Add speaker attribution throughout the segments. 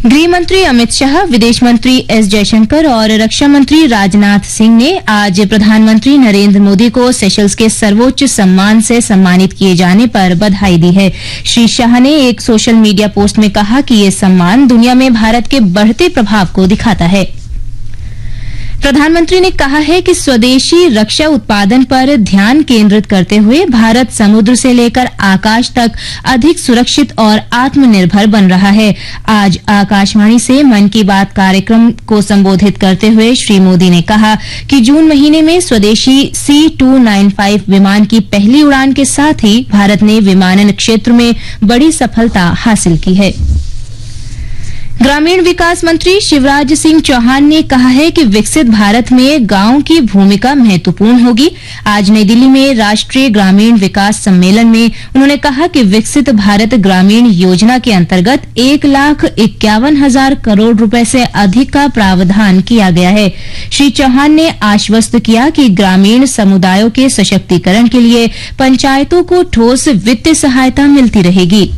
Speaker 1: गृह मंत्री अमित शाह, विदेश मंत्री एस जयशंकर और रक्षा मंत्री राजनाथ सिंह ने आज प्रधानमंत्री नरेंद्र मोदी को सेशल्स के सर्वोच्च सम्मान से सम्मानित किए जाने पर बधाई दी है। श्री शाह ने एक सोशल मीडिया पोस्ट में कहा कि ये सम्मान दुनिया में भारत के बढ़ते प्रभाव को दिखाता है। प्रधानमंत्री ने कहा है कि स्वदेशी रक्षा उत्पादन पर ध्यान केंद्रित करते हुए भारत समुद्र से लेकर आकाश तक अधिक सुरक्षित और आत्मनिर्भर बन रहा है। आज आकाशवाणी से मन की बात कार्यक्रम को संबोधित करते हुए श्री मोदी ने कहा कि जून महीने में स्वदेशी C-295 विमान की पहली उड़ान के साथ ही भारत ने विमानन क्षेत्र में बड़ी सफलता हासिल की है। ग्रामीण विकास मंत्री शिवराज सिंह चौहान ने कहा है कि विकसित भारत में गांव की भूमिका महत्वपूर्ण होगी। आज नई दिल्ली में राष्ट्रीय ग्रामीण विकास सम्मेलन में उन्होंने कहा कि विकसित भारत ग्रामीण योजना के अंतर्गत 1,51,000 करोड़ रुपए से अधिक का प्रावधान किया गया है। श्री चौहान ने आश्वस्त किया कि ग्रामीण समुदायों के सशक्तिकरण के लिए पंचायतों को ठोस वित्तीय सहायता मिलती रहेगी।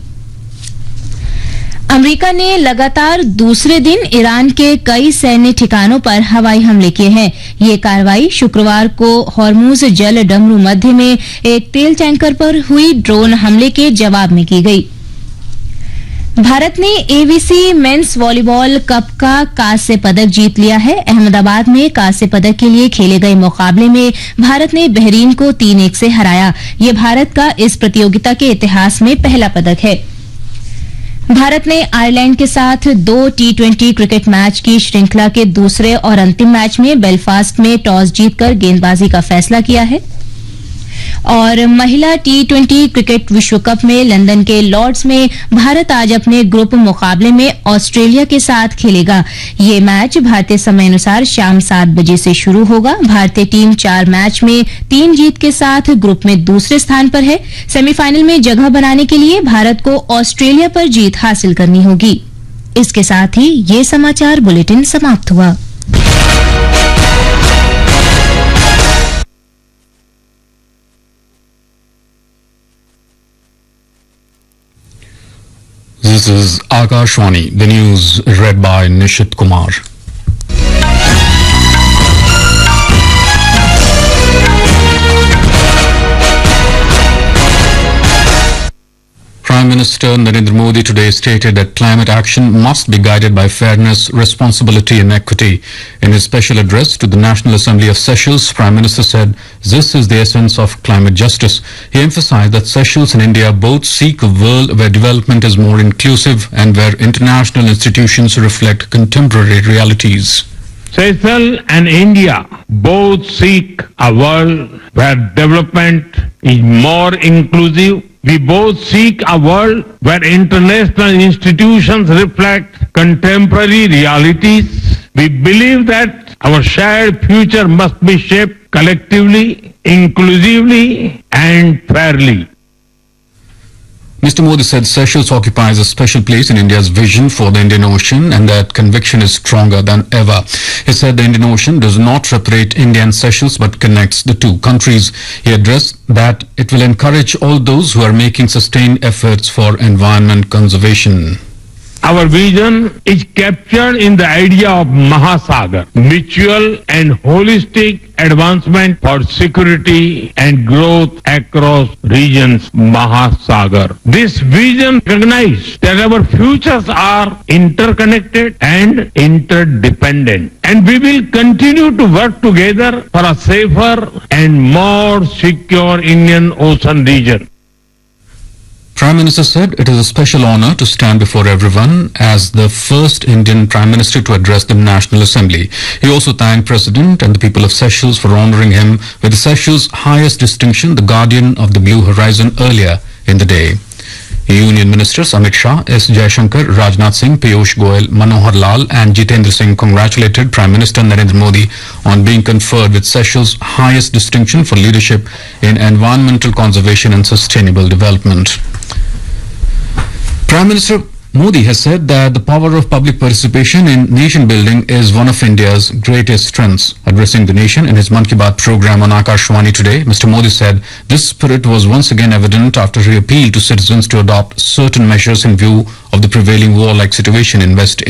Speaker 1: अमेरिका ने लगातार दूसरे दिन ईरान के कई सैन्य ठिकानों पर हवाई हमले किए हैं। ये कार्रवाई शुक्रवार को हॉर्मुज जल डमरू मध्य में एक तेल टैंकर पर हुई ड्रोन हमले के जवाब में की गई। भारत ने एवीसी मेंस वॉलीबॉल कप का कांस्य पदक जीत लिया है। अहमदाबाद में कांस्य पदक के लिए खेले गए मुकाबले में भारत ने बहरीन को 3-1 से हराया। ये भारत का इस प्रतियोगिता के इतिहास में पहला पदक है। भारत ने आयरलैंड के साथ 2 T20 क्रिकेट मैच की श्रृंखला के दूसरे और अंतिम मैच में बेलफास्ट में टॉस जीतकर गेंदबाजी का फैसला किया है। और महिला T20 क्रिकेट विश्व कप में लंदन के लॉर्ड्स में भारत आज अपने ग्रुप मुकाबले में ऑस्ट्रेलिया के साथ खेलेगा। ये मैच भारतीय समय अनुसार शाम 7 बजे से शुरू होगा। भारतीय टीम 4 मैच में 3 जीत के साथ ग्रुप में दूसरे स्थान पर है। सेमीफाइनल में जगह बनाने के लिए भारत को ऑस्ट्रेलिया पर जीत हासिल करनी होगी। इसके साथ ही ये समाचार बुलेटिन समाप्त हुआ।
Speaker 2: This is Akashwani, the news read by Nishit Kumar. Prime Minister Narendra Modi today stated that climate action must be guided by fairness, responsibility and equity. In his special address to the National Assembly of Seychelles, Prime Minister said this is the essence of climate justice. He emphasized that Seychelles and India both seek a world where development is more inclusive and where international institutions reflect contemporary realities.
Speaker 3: Seychelles and India both seek a world where development is more inclusive. We both seek a world where international institutions reflect contemporary realities. We believe that our shared future must be shaped collectively, inclusively, and fairly.
Speaker 2: Mr. Modi said Seychelles occupies a special place in India's vision for the Indian Ocean and that conviction is stronger than ever. He said the Indian Ocean does not separate India and Seychelles but connects the two countries. He addressed that it will encourage all those who are making sustained efforts for environment conservation.
Speaker 3: Our vision is captured in the idea of Mahasagar, mutual and holistic advancement for security and growth across regions. Mahasagar. This vision recognizes that our futures are interconnected and interdependent, and we will continue to work together for a safer and more secure Indian Ocean region.
Speaker 2: Prime Minister said it is a special honor to stand before everyone as the first Indian Prime Minister to address the National Assembly. He also thanked President and the people of Seychelles for honoring him with the Seychelles' highest distinction, the Guardian of the Blue Horizon, earlier in the day. Union Ministers Amit Shah, S. Jayashankar, Rajnath Singh, Piyush Goyal, Manohar Lal and Jitendra Singh congratulated Prime Minister Narendra Modi on being conferred with Seychelles' highest distinction for leadership in environmental conservation and sustainable development. Prime Minister Modi has said that the power of public participation in nation building is one of India's greatest strengths. Addressing the nation in his Mann Ki Baat program on Akashwani today, Mr. Modi said this spirit was once again evident after he appealed to citizens to adopt certain measures in view of the prevailing war-like situation in West